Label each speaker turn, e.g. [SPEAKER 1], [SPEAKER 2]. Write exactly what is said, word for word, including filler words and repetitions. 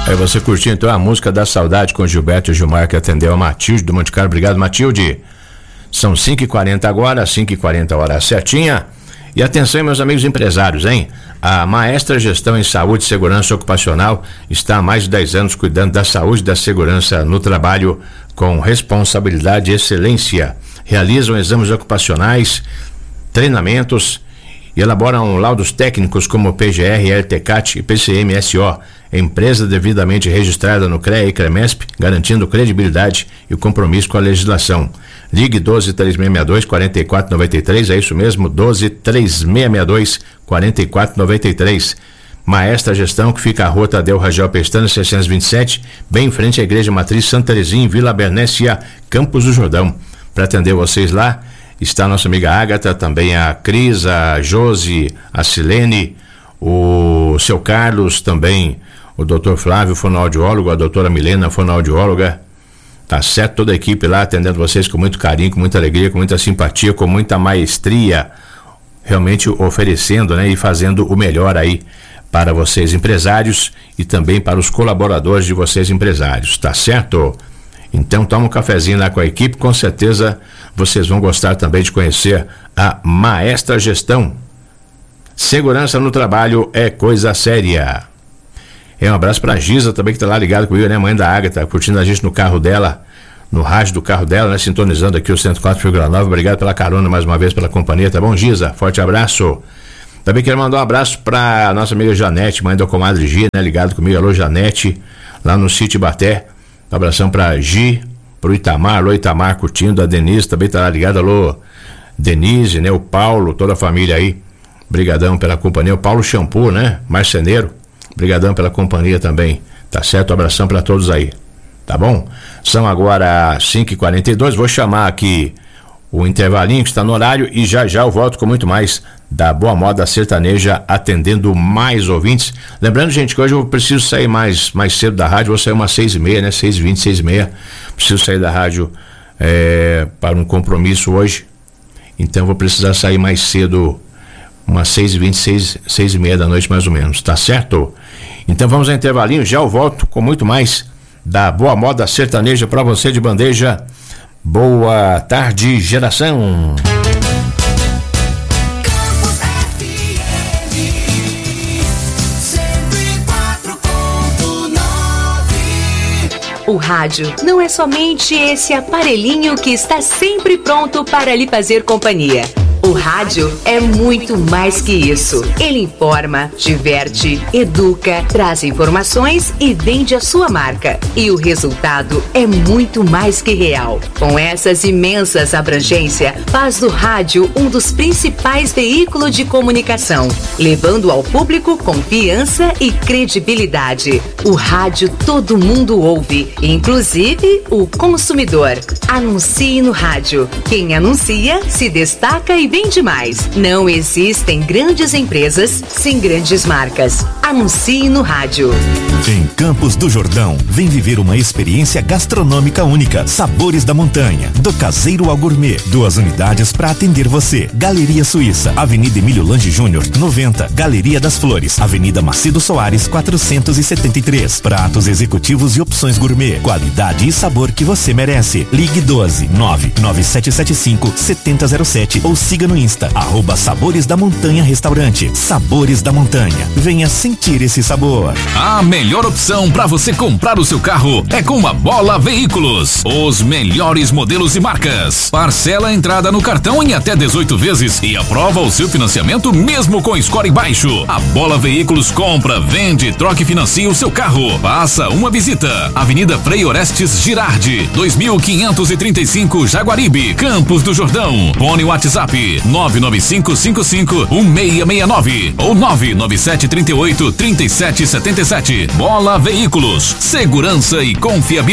[SPEAKER 1] Aí você curtiu então a música da saudade com Gilberto Gilmar, que atendeu a Matilde do Monte Carlo. Obrigado, Matilde. São cinco e quarenta agora, cinco e quarenta hora certinha. E atenção, meus amigos empresários, hein? A Maestra Gestão em Saúde e Segurança Ocupacional está há mais de dez anos cuidando da saúde e da segurança no trabalho com responsabilidade e excelência. Realizam exames ocupacionais, treinamentos e elaboram laudos técnicos como P G R, L T C A T e P C M S O. Empresa devidamente registrada no CREA e CREMESP, garantindo credibilidade e compromisso com a legislação. Ligue doze, três seis seis dois, quatro quatro nove três, é isso mesmo, doze, três seis seis dois, quatro quatro nove três. Maestra Gestão, que fica à rua Tadeu Rangel Pestana, seiscentos e vinte e sete, bem em frente à Igreja Matriz Santa Terezinha, em Vila Bernécia, Campos do Jordão. Para atender vocês lá, está a nossa amiga Ágata, também a Cris, a Josi, a Silene, o seu Carlos, também o doutor Flávio, fonoaudiólogo, a doutora Milena, fonoaudióloga. Tá certo, toda a equipe lá atendendo vocês com muito carinho, com muita alegria, com muita simpatia, com muita maestria, realmente oferecendo, né, e fazendo o melhor aí para vocês empresários e também para os colaboradores de vocês empresários, tá certo? Então toma um cafezinho lá com a equipe, com certeza vocês vão gostar também de conhecer a Maestra Gestão. Segurança no trabalho é coisa séria. É, um abraço pra Giza também, que tá lá ligado comigo, né? Mãe da Ágata, curtindo a gente no carro dela, no rádio do carro dela, né? Sintonizando aqui o cento e quatro vírgula nove. Obrigado pela carona mais uma vez, pela companhia, tá bom, Giza? Forte abraço. Também quero mandar um abraço pra nossa amiga Janete, mãe da comadre Gi, né? Ligado comigo, alô Janete, lá no sítio Baté. Um abração pra Gi, pro Itamar, alô Itamar, curtindo, a Denise também tá lá ligada, alô Denise, né? O Paulo, toda a família aí, brigadão pela companhia, o Paulo Shampoo, né? Marceneiro. Obrigadão pela companhia também, tá certo? Um abração para todos aí, tá bom? São agora cinco e quarenta e dois, vou chamar aqui o intervalinho que está no horário e já já eu volto com muito mais da Boa Moda Sertaneja, atendendo mais ouvintes. Lembrando, gente, que hoje eu preciso sair mais, mais cedo da rádio, vou sair umas seis e meia, né? Seis e vinte, seis e meia, preciso sair da rádio é, para um compromisso hoje, então vou precisar sair mais cedo, umas seis e vinte, seis, seis e meia da noite mais ou menos, tá certo? Então vamos ao intervalinho, já eu volto com muito mais da Boa Moda Sertaneja para você de bandeja. Boa tarde, geração.
[SPEAKER 2] O rádio não é somente esse aparelhinho que está sempre pronto para lhe fazer companhia. O rádio é muito mais que isso. Ele informa, diverte, educa, traz informações e vende a sua marca. E o resultado é muito mais que real. Com essas imensas abrangências, faz do rádio um dos principais veículos de comunicação, levando ao público confiança e credibilidade. O rádio todo mundo ouve, inclusive o consumidor. Anuncie no rádio. Quem anuncia se destaca e vende mais. Não existem grandes empresas sem grandes marcas. Anuncie no rádio.
[SPEAKER 3] Em Campos do Jordão, vem viver uma experiência gastronômica única. Sabores da Montanha, do caseiro ao gourmet. Duas unidades para atender você. Galeria Suíça, Avenida Emílio Lange Júnior, noventa. Galeria das Flores, Avenida Macedo Soares, quatrocentos e setenta e três. Pratos executivos e opções gourmet. Qualidade e sabor que você merece. Ligue doze, nove nove sete sete cinco, sete zero zero sete ou siga no Insta, arroba Sabores da Montanha Restaurante. Sabores da Montanha. Venha sentir esse sabor.
[SPEAKER 4] A melhor opção para você comprar o seu carro é com a Bola Veículos. Os melhores modelos e marcas. Parcela a entrada no cartão em até dezoito vezes e aprova o seu financiamento mesmo com score baixo. A Bola Veículos compra, vende, troca e financia o seu carro. Faça uma visita. Avenida Frei Orestes Girardi, dois mil quinhentos e trinta e cinco, Jaguaribe, Campos do Jordão. Fone WhatsApp nove nove cinco cinco cinco um seis seis nove ou nove nove sete três oito, três sete sete sete. Bola Veículos, segurança e confiabilidade.